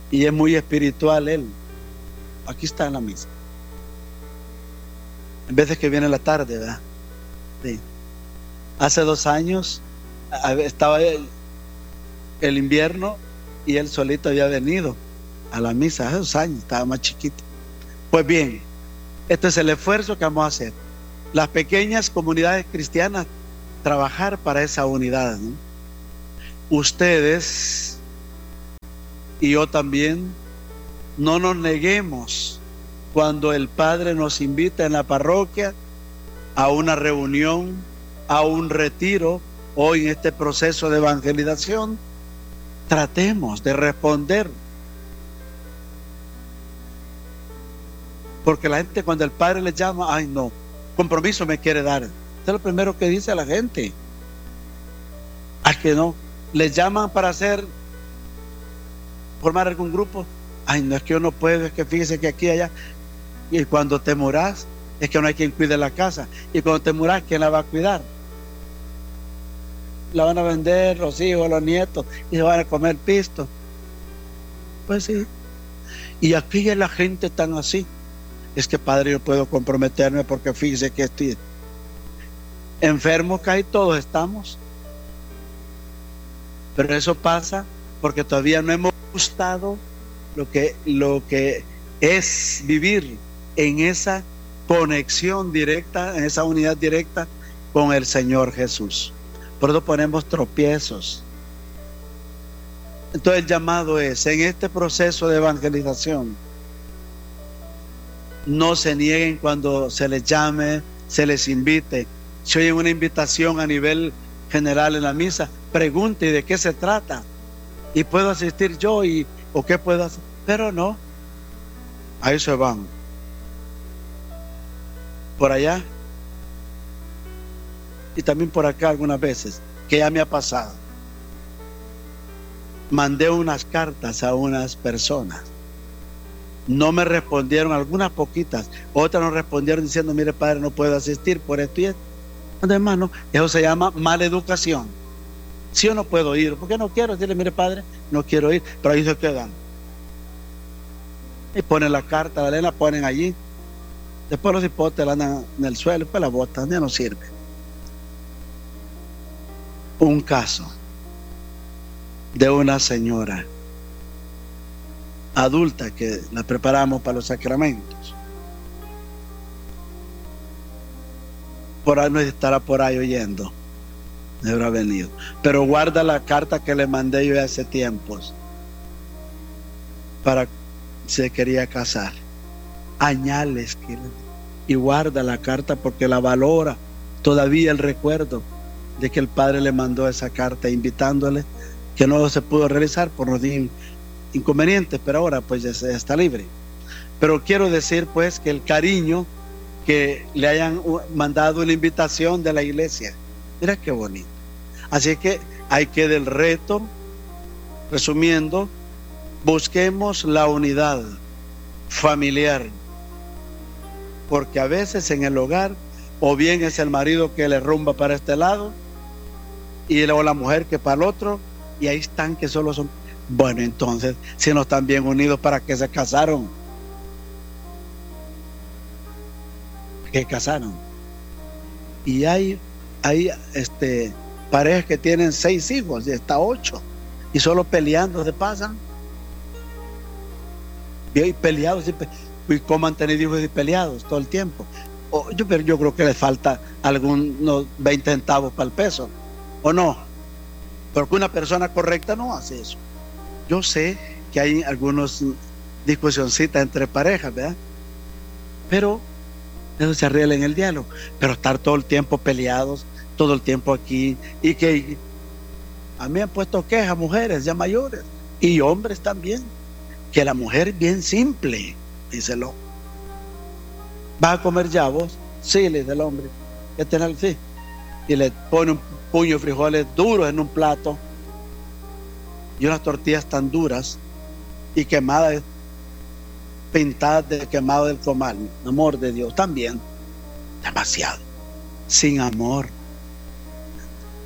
y es muy espiritual él. Aquí está en la misa. En vez de que viene en la tarde, ¿verdad? Sí. Hace 2 años estaba el invierno y él solito había venido a la misa. Hace 2 años, estaba más chiquito. Pues bien, este es el esfuerzo que vamos a hacer. Las pequeñas comunidades cristianas, trabajar para esa unidad, ¿no? Ustedes y yo también, no nos neguemos cuando el Padre nos invita en la parroquia a una reunión, a un retiro, hoy en este proceso de evangelización. Tratemos de responder, porque la gente, cuando el Padre les llama, ay no, compromiso me quiere dar. Eso es lo primero que dice la gente. ¿A que no? Les llaman para formar algún grupo. Ay no, es que yo no puedo, es que fíjese que aquí y allá. Y cuando te muras, es que no hay quien cuide la casa. Y cuando te muras, ¿quién la va a cuidar? La van a vender los hijos, los nietos, y se van a comer pisto. Pues sí. Y aquí es la gente tan así. Es que, Padre, yo puedo comprometerme porque fíjese que estoy enfermo, casi todos estamos. Pero eso pasa porque todavía no hemos gustado lo que es vivir en esa conexión directa, en esa unidad directa con el Señor Jesús. Por eso ponemos tropiezos. Entonces el llamado es, en este proceso de evangelización, no se nieguen cuando se les llame, se les invite. Si oyen una invitación a nivel general en la misa, pregunte de qué se trata. ¿Y puedo asistir yo? ¿O qué puedo hacer? Pero no. Ahí se van. Por allá. Y también por acá algunas veces, que ya me ha pasado. Mandé unas cartas a unas personas. No me respondieron, algunas poquitas. Otras nos respondieron diciendo, mire, Padre, no puedo asistir por esto y esto. Hermano, eso se llama mala educación. Si yo no puedo ir, ¿por qué no quiero? Decirle, mire, Padre, no quiero ir, pero ahí se quedan. Y ponen la carta, la leen, la ponen allí. Después los hipotes la andan en el suelo, pues la botan, ya no sirve. Un caso de una señora adulta que la preparamos para los sacramentos. Por ahí no estará por ahí oyendo, no habrá venido, pero guarda la carta que le mandé yo hace tiempos para se quería casar, añales que y guarda la carta porque la valora todavía el recuerdo de que el Padre le mandó esa carta invitándole, que no se pudo realizar por los inconvenientes, pero ahora pues ya está libre. Pero quiero decir pues que el cariño que le hayan mandado una invitación de la iglesia, mira qué bonito. Así que hay que del reto, resumiendo, busquemos la unidad familiar, porque a veces en el hogar o bien es el marido que le rumba para este lado y luego la mujer que para el otro, y ahí están que solo son. Bueno, entonces, si no están bien unidos, ¿para qué se casaron? ¿Qué casaron? Y hay parejas que tienen 6 hijos y hasta 8 y solo peleando se pasan. Y peleados y cómo han tenido hijos y peleados todo el tiempo. Pero yo creo que les falta algunos 20 centavos para el peso, ¿o no? Porque una persona correcta no hace eso. Yo sé que hay algunas discusioncitas entre parejas, ¿verdad? Pero eso se arregla en el diálogo. Pero estar todo el tiempo peleados, todo el tiempo aquí, y que a mí me han puesto quejas mujeres ya mayores y hombres también, que la mujer es bien simple, díselo. ¿Vas a comer ya vos? Sí, le dice el hombre. ¿Qué tenés? Sí. Y le pone un puño de frijoles duros en un plato y unas tortillas tan duras y quemadas, pintadas de quemado del comal. Amor de Dios, también demasiado, sin amor.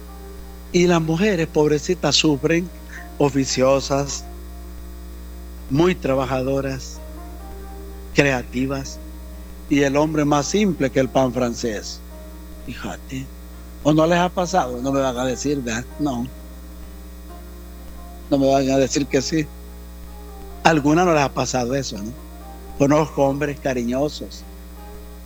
Y las mujeres pobrecitas sufren, oficiosas, muy trabajadoras, creativas, y el hombre más simple que el pan francés. Fíjate. ¿O no les ha pasado? No me van a decir, ¿verdad? No. No me van a decir que sí. A algunas no les ha pasado eso, ¿no? Conozco hombres cariñosos,